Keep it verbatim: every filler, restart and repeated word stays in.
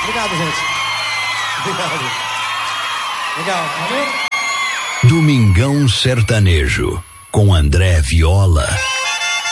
Obrigado, gente. Obrigado. Legal, valeu? Domingão Sertanejo, com André Viola.